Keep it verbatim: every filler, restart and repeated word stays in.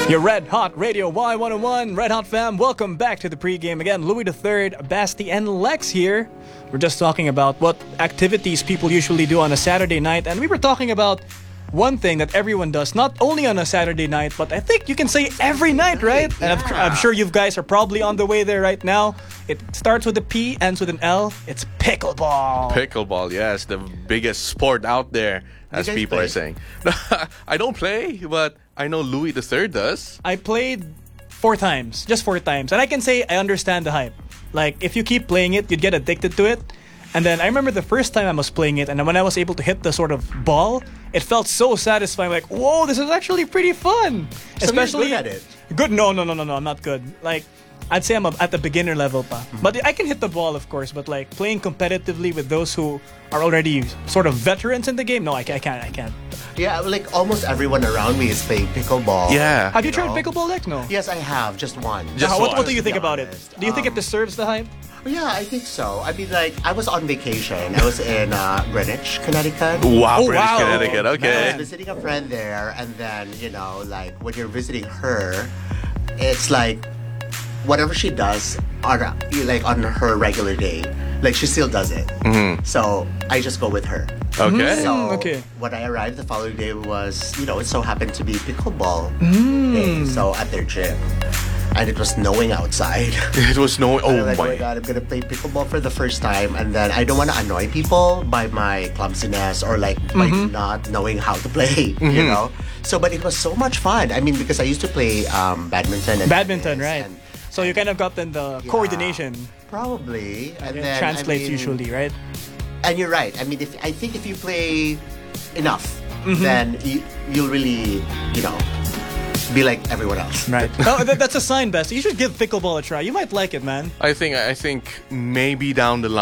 Your Red Hot Radio Y one oh one, Red Hot fam, welcome back to the pregame. Again, Louis the Third, Basti, and Lex here. We're just talking about what activities people usually do on a Saturday night, and we were talking about one thing that everyone does, not only on a Saturday night, but I think you can say every night, right? Yeah. And I'm, I'm sure you guys are probably on the way there right now. It starts with a P, ends with an L. It's pickleball. Pickleball, yes, the biggest sport out there, as You guys people play? are saying. I don't play, but I know Louis the Third does. I played four times, just four times. And I can say I understand the hype. Like, if you keep playing it, you'd get addicted to it. And then I remember the first time I was playing it, and when I was able to hit the sort of ball, it felt so satisfying. Like, whoa, this is actually pretty fun. So Especially you're good at it. Good? No, no, no, no, no. I'm not good. Like, I'd say I'm a, at the beginner level pa. But I can hit the ball, of course. But like playing competitively with those who are already sort of veterans in the game, no, I, I can't. I can't. Yeah, like almost everyone around me is playing pickleball. Yeah. Have you You tried know? pickleball, Lex? No. Yes, I have. Just one. Just How- what, one. what do you think To be about it? honest. Do you think it Um, deserves the hype? Yeah, I think so. I mean, like, I was on vacation. I was in uh, Greenwich, Connecticut. Wow, Oh, British wow. Connecticut, I was okay. visiting a friend there, and then, you know, like, when you're visiting her, it's like, whatever she does on, a- like, on her regular day, like, she still does it. Mm-hmm. So, I just go with her. Okay. So, Mm, okay. when I arrived the following day was, you know, it so happened to be pickleball Mm. day. So, at their gym. And it was snowing outside. It was no. I'm Oh like, oh my my. god, I'm gonna play pickleball for the first time, and then I don't want to annoy people by my clumsiness or like by not knowing how to play, you know. So, but it was so much fun. I mean, because I used to play um, badminton. And Badminton, tennis, right? and So you kind of got then the Yeah. coordination. probably, and It then translates I mean, usually, right? And you're right. I mean, if I think if you play enough, Mm-hmm. then you, you'll really, you know, be like everyone else. Right. Oh, that, that's a sign, Best. You should give pickleball a try. You might like it, man. I think I think maybe down the line.